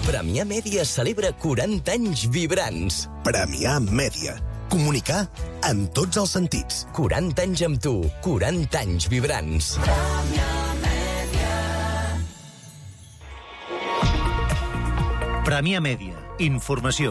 Premià Mèdia celebra 40 anys vibrants. Premià Mèdia. Comunicar en tots els sentits. 40 anys amb tu, 40 anys vibrants. Premià Mèdia. Informació.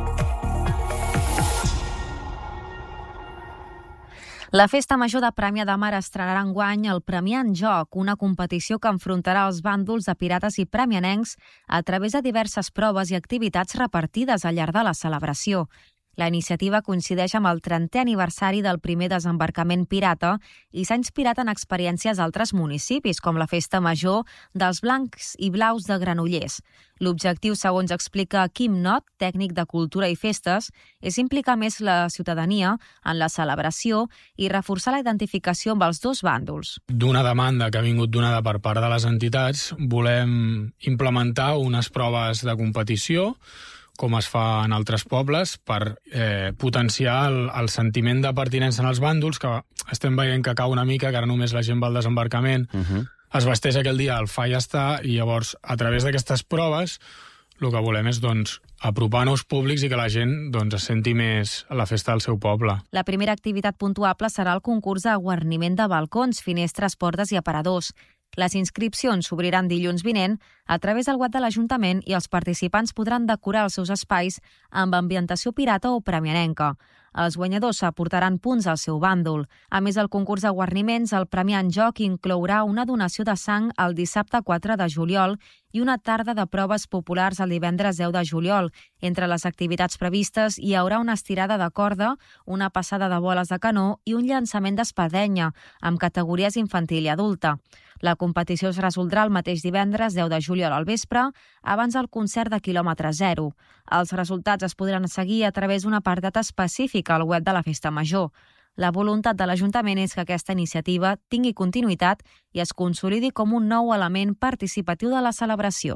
La Festa Major de Premià de Mar estrenarà enguany el Premià en Joc, una competició que enfrontarà els bàndols de pirates i premianencs a través de diverses proves i activitats repartides al llarg de la celebració. La iniciativa coincideix amb el 30è aniversari del primer desembarcament pirata i s'ha inspirat en experiències d'altres municipis, com la Festa Major dels Blancs i Blaus de Granollers. L'objectiu, segons explica Quim Not, tècnic de Cultura i Festes, és implicar més la ciutadania en la celebració i reforçar la identificació amb els dos bàndols. D'una demanda que ha vingut donada per part de les entitats, volem implementar unes proves de competició com es fa en altres pobles, per potenciar el sentiment de pertinença en els bàndols, que estem veient que cau una mica, que ara només la gent va al desembarcament, es vesteix aquell dia, el fa i ja està, i llavors, a través d'aquestes proves, el que volem és apropar nous públics i que la gent es senti més a la festa del seu poble. La primera activitat puntuable serà el concurs de guarniment de balcons, finestres, portes i aparadors. Les inscripcions s'obriran dilluns vinent a través del web de l'Ajuntament i els participants podran decorar els seus espais amb ambientació pirata o premianenca. Els guanyadors s'aportaran punts al seu bàndol. A més del concurs de guarniments, el Premià en Joc inclourà una donació de sang el dissabte 4 de juliol i una tarda de proves populars el divendres 10 de juliol. Entre les activitats previstes hi haurà una estirada de corda, una passada de boles de canó i un llançament d'espadenya, amb categories infantil i adulta. La competició es resoldrà el mateix divendres 10 de juliol al vespre, abans del concert de quilòmetre zero. Els resultats es podran seguir a través d'un apartat específic al web de la Festa Major. La voluntat de l'Ajuntament és que aquesta iniciativa tingui continuïtat i es consolidi com un nou element participatiu de la celebració.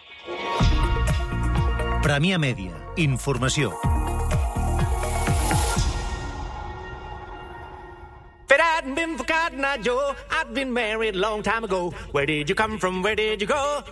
Premià Mèdia. Informació. If it hadn't been for Cotton Eye Joe, I'd been married a long time ago. Where did you come from? Where did you go?